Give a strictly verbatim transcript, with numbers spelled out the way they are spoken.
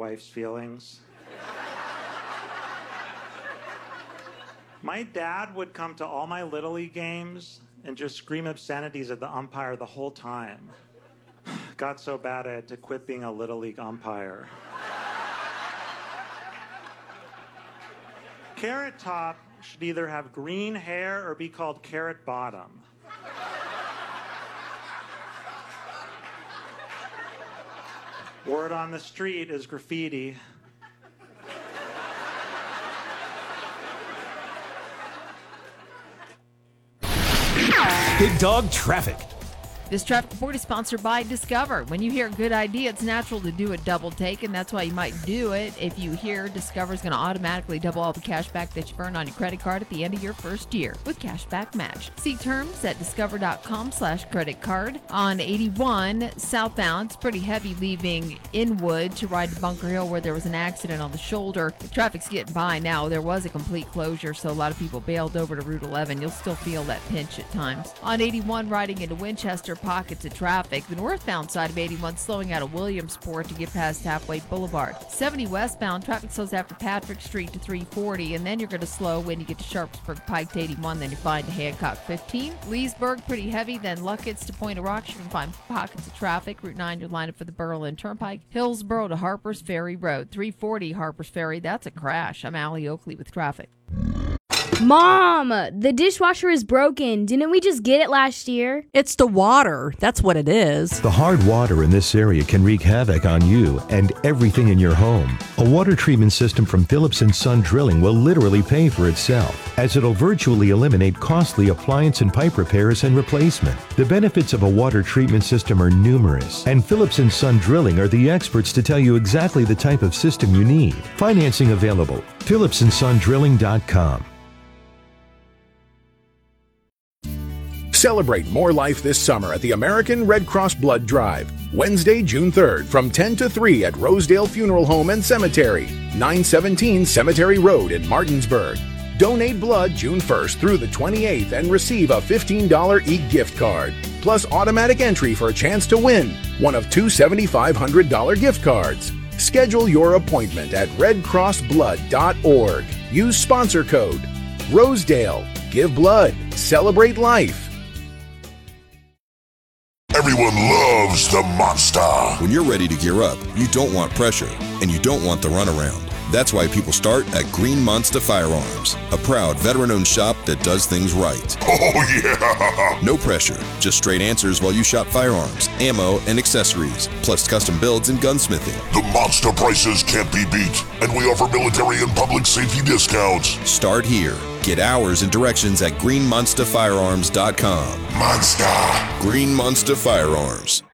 wife's feelings. My dad would come to all my Little League games and just scream obscenities at the umpire the whole time. Got so bad I had to quit being a Little League umpire. Carrot Top should either have green hair or be called Carrot Bottom. Word on the street is graffiti. Big Dog Traffic. This traffic report is sponsored by Discover. When you hear a good idea, it's natural to do a double take, and that's why you might do it if you hear Discover is going to automatically double all the cash back that you earn on your credit card at the end of your first year with Cashback Match. See terms at discover.com slash credit card. On eighty-one southbound, it's pretty heavy leaving Inwood to ride to Bunker Hill where there was an accident on the shoulder. The traffic's getting by now. There was a complete closure, so a lot of people bailed over to Route eleven. You'll still feel that pinch at times. On eighty-one, riding into Winchester, pockets of traffic. The northbound side of eighty-one slowing out of Williamsport to get past Halfway Boulevard. seventy westbound, traffic slows after Patrick Street to three forty, and then you're going to slow when you get to Sharpsburg Pike to eighty-one, then you find to Hancock fifteen. Leesburg, pretty heavy, then Luckett's to Point of Rocks. You can find pockets of traffic. Route nine, you're lined up for the Berlin Turnpike. Hillsboro to Harpers Ferry Road. three forty Harpers Ferry, that's a crash. I'm Allie Oakley with traffic. Mom, the dishwasher is broken. Didn't we just get it last year? It's the water. That's what it is. The hard water in this area can wreak havoc on you and everything in your home. A water treatment system from Phillips and Son Drilling will literally pay for itself, as it'll virtually eliminate costly appliance and pipe repairs and replacement. The benefits of a water treatment system are numerous, and Phillips and Son Drilling are the experts to tell you exactly the type of system you need. Financing available. Phillips and Son Drilling dot com. Celebrate more life this summer at the American Red Cross Blood Drive. Wednesday, June third, from ten to three at Rosedale Funeral Home and Cemetery, nine seventeen Cemetery Road in Martinsburg. Donate blood June first through the twenty-eighth and receive a fifteen dollars e-gift card, plus automatic entry for a chance to win one of two seven thousand five hundred dollars gift cards. Schedule your appointment at red cross blood dot org. Use sponsor code Rosedale. Give blood. Celebrate life. Everyone loves the Monster. When you're ready to gear up, you don't want pressure, and you don't want the runaround. That's why people start at Green Monster Firearms, a proud veteran-owned shop that does things right. Oh, yeah! No pressure, just straight answers while you shop firearms, ammo, and accessories, plus custom builds and gunsmithing. The Monster prices can't be beat, and we offer military and public safety discounts. Start here. Get hours and directions at green monster firearms dot com. Monster. Green Monster Firearms.